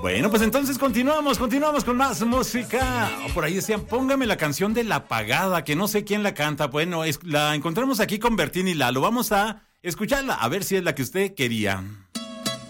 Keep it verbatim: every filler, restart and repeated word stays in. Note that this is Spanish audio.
Bueno, pues entonces continuamos, continuamos con más música. Por ahí decían, póngame la canción de La Apagada, que no sé quién la canta. Bueno, es, la encontramos aquí con Bertín y Lalo. Vamos a escucharla, a ver si es la que usted quería.